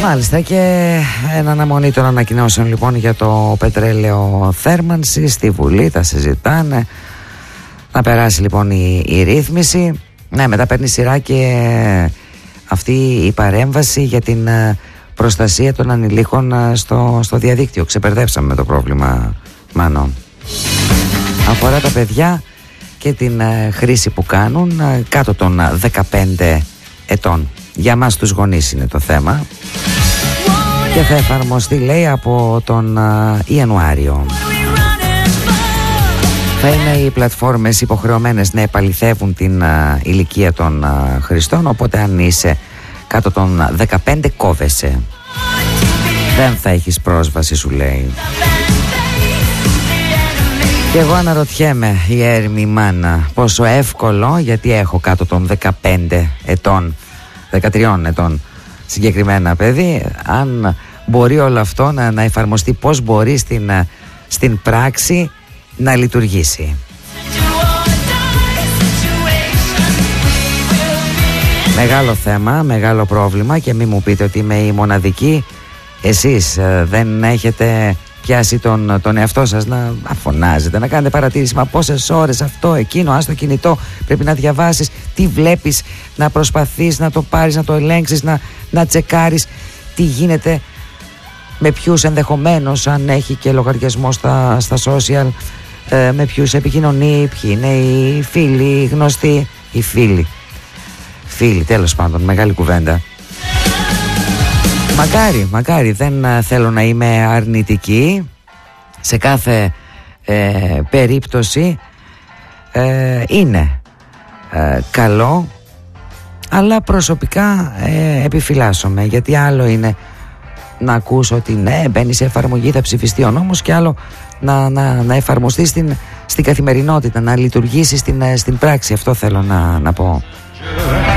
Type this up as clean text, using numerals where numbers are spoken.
Μάλιστα, και εν αναμονή των ανακοινώσεων λοιπόν για το πετρέλαιο θέρμανση στη Βουλή, τα συζητάνε. Να περάσει λοιπόν η ρύθμιση. Ναι, μετά παίρνει σειρά και αυτή η παρέμβαση για την προστασία των ανηλίκων στο διαδίκτυο. Ξεπερδέψαμε το πρόβλημα, Μάνο. Αφορά τα παιδιά και την χρήση που κάνουν κάτω των 15 ετών. Για μας τους γονείς είναι το θέμα. Και θα εφαρμοστεί, λέει, από τον Ιανουάριο. Θα είναι οι πλατφόρμες υποχρεωμένες να επαληθεύουν την ηλικία των χρηστών, οπότε αν είσαι κάτω των 15 κόβεσαι. Δεν θα έχεις πρόσβαση, σου λέει. Και εγώ αναρωτιέμαι, η έρημη μάνα, πόσο εύκολο, γιατί έχω κάτω των 15 ετών, 13 ετών συγκεκριμένα παιδί, αν μπορεί όλο αυτό να εφαρμοστεί, πώς μπορεί στην πράξη να λειτουργήσει. Μεγάλο θέμα, μεγάλο πρόβλημα, και μη μου πείτε ότι είμαι η μοναδική. Εσείς δεν έχετε πιάσει τον εαυτό σας να φωνάζετε, να κάνετε παρατήρηση? Μα πόσες ώρες αυτό, εκείνο, ας το κινητό, πρέπει να διαβάσεις τι βλέπεις, να προσπαθείς να το πάρεις, να το ελέγξεις, να τσεκάρεις τι γίνεται, με ποιους ενδεχομένως, αν έχει και λογαριασμό στα social, με ποιους επικοινωνεί, ποιοι είναι οι φίλοι, οι γνωστοί, οι φίλοι, τέλος πάντων, μεγάλη κουβέντα. Μακάρι, δεν θέλω να είμαι αρνητική. Σε κάθε περίπτωση είναι καλό, αλλά προσωπικά επιφυλάσσομαι, γιατί άλλο είναι να ακούσω ότι ναι, μπαίνει σε εφαρμογή, θα ψηφιστεί ο νόμος, και άλλο να εφαρμοστεί στην καθημερινότητα, να λειτουργήσει στην πράξη. Αυτό θέλω να πω.